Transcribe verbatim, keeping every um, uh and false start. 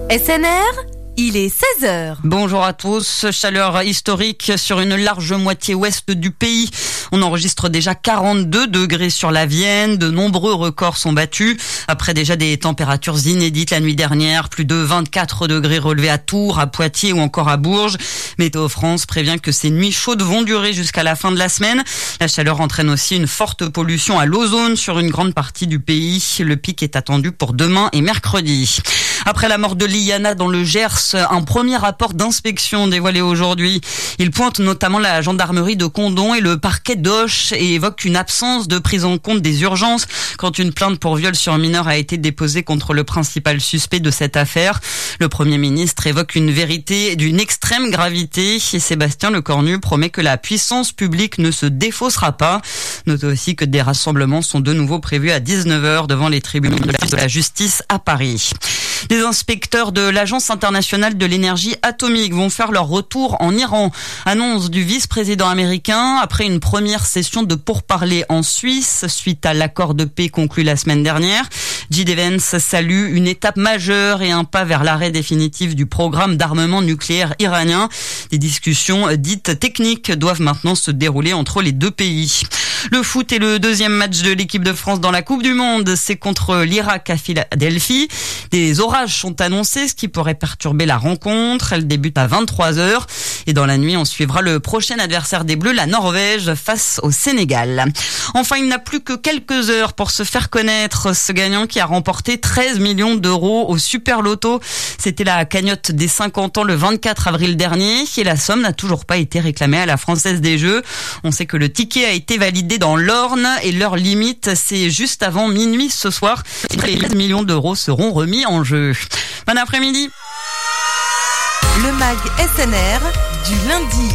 S N R, il est seize heures. Bonjour à tous. Chaleur historique sur une large moitié ouest du pays. On enregistre déjà quarante-deux degrés sur la Vienne. De nombreux records sont battus. Après déjà des températures inédites la nuit dernière. Plus de vingt-quatre degrés relevés à Tours, à Poitiers ou encore à Bourges. Météo France prévient que ces nuits chaudes vont durer jusqu'à la fin de la semaine. La chaleur entraîne aussi une forte pollution à l'ozone sur une grande partie du pays. Le pic est attendu pour demain et mercredi. Après la mort de Liana dans le Gers, un premier rapport d'inspection dévoilé aujourd'hui. Il pointe notamment la gendarmerie de Condom et le parquet d'Auch et évoque une absence de prise en compte des urgences quand une plainte pour viol sur mineur a été déposée contre le principal suspect de cette affaire. Le Premier ministre évoque une vérité d'une extrême gravité et Sébastien Lecornu promet que la puissance publique ne se défaussera pas. Notez aussi que des rassemblements sont de nouveau prévus à dix-neuf heures devant les tribunaux de la justice à Paris. Les inspecteurs de l'Agence internationale de l'énergie atomique vont faire leur retour en Iran. Annonce du vice-président américain après une première session de pourparlers en Suisse suite à l'accord de paix conclu la semaine dernière. J D Vance salue une étape majeure et un pas vers l'arrêt définitif du programme d'armement nucléaire iranien. Des discussions dites techniques doivent maintenant se dérouler entre les deux pays. Le foot est le deuxième match de l'équipe de France dans la Coupe du Monde. C'est contre l'Irak à Philadelphie. Des orages sont annoncés, ce qui pourrait perturber la rencontre. Elle débute à vingt-trois heures. Et dans la nuit, on suivra le prochain adversaire des Bleus, la Norvège, face au Sénégal. Enfin, il n'a plus que quelques heures pour se faire connaître. Ce gagnant qui a remporté treize millions d'euros au Super Loto. C'était la cagnotte des cinquante ans le vingt-quatre avril dernier. Et la somme n'a toujours pas été réclamée à la Française des Jeux. On sait que le ticket a été validé dans l'Orne et l'heure limite, c'est juste avant minuit ce soir. Les treize millions d'euros seront remis en jeu. Bon après-midi. Le mag S N R, du lundi